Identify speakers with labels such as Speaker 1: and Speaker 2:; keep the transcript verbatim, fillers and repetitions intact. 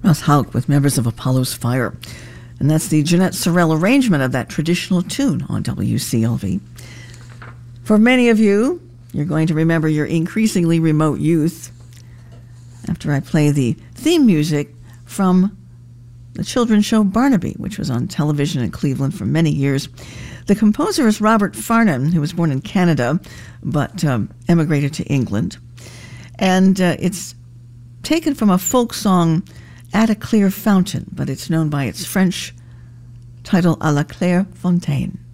Speaker 1: Ross Houck with members of Apollo's Fire. And that's the Jeanette Sorrell arrangement of that traditional tune on W C L V. For many of you, you're going to remember your increasingly remote youth after I play the theme music from the children's show Barnaby, which was on television in Cleveland for many years. The composer is Robert Farnon, who was born in Canada but um, emigrated to England. And uh, it's taken from a folk song, At a Clear Fountain, but it's known by its French title, À la Claire Fontaine.